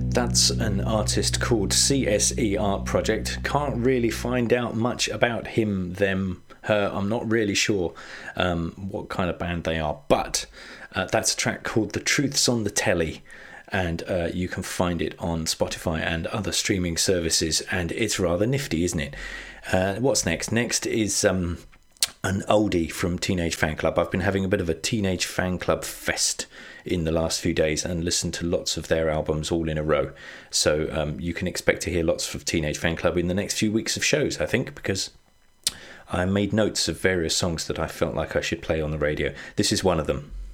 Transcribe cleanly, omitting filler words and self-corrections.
That's an artist called CSE Art Project. Can't really find out much about him, them, her. I'm not really sure what kind of band they are, but that's a track called The Truth's on the Telly, and you can find it on Spotify and other streaming services, and it's rather nifty, isn't it? What's next? Next is an oldie from Teenage Fanclub. I've been having a bit of a Teenage Fanclub fest in the last few days and listened to lots of their albums all in a row. So you can expect to hear lots of Teenage Fanclub in the next few weeks of shows, I think, because I made notes of various songs that I felt like I should play on the radio. This is one of them.